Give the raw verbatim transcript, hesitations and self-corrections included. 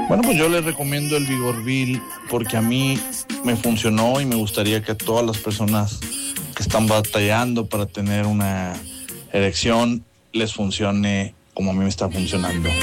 Bueno, pues yo les recomiendo el Vigorvil porque a mí me funcionó y me gustaría que a todas las personas que están batallando para tener una erección les funcione como a mí me está funcionando.